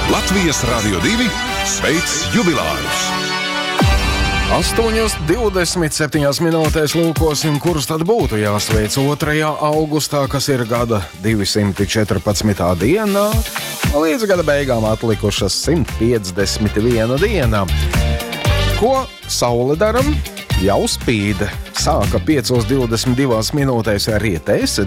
Latvijas Radio 2 sveic jubilārus! 8:27 minūtēs lūkosim, kurus tad būtu jāsveic 2. augustā, kas ir gada 214. dienā, līdz gada beigām atlikušas 151 dienā. Ko saule daram? Jau spīd. Sāka 5:22 minūtēs rietēs,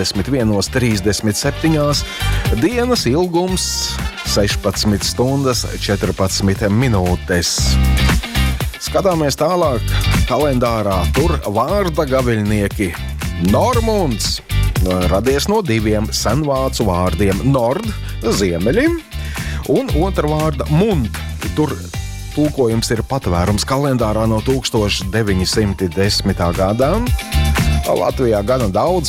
21:37. Dienas ilgums 16 stundas 14 minūtes. Skatāmies tālāk kalendārā. Tur vārda gaviļnieki. Normunds radies no diviem senvācu vārdiem – nord, ziemeļi, un otra vārda – mund. Tur tulkojums ir patvērums kalendārā no 1910. gadā. Latvijā gana daudz,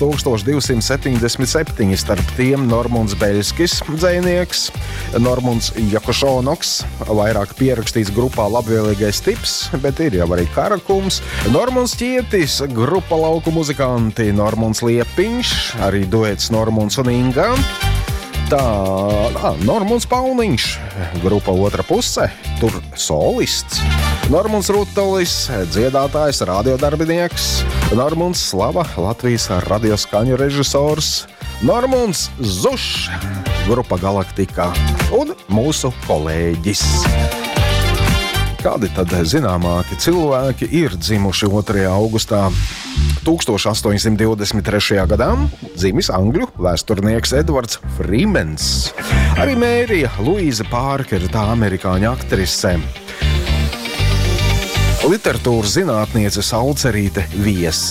5277, starp tiem Normunds Beļskis, dzejnieks, Normunds Jakušonoks, vairāk pierakstīts grupā Labvēlīgais tips, bet ir jau arī Karakums, Normunds Ķietis, grupa lauku muzikanti, Normunds Liepiņš, arī duets Normunds un Inga. Normunds Pauniņš, grupa Otra puse, tur solists. Normunds Rutolis, dziedātājs, radiodarbinieks. Normunds Slava, Latvijas radioskaņu režisors. Normunds Zušs, grupa Galaktika. Un mūsu kolēģis. Kādi tad zināmāki cilvēki ir dzimuši 2. augustā? 1823. gadā dzimis angļu vēsturnieks Edvards Frimens. Arī Mērija Luīza Pārkera, tā amerikāņu aktrise. Literatūras zinātniece Saulcerīte Viesa.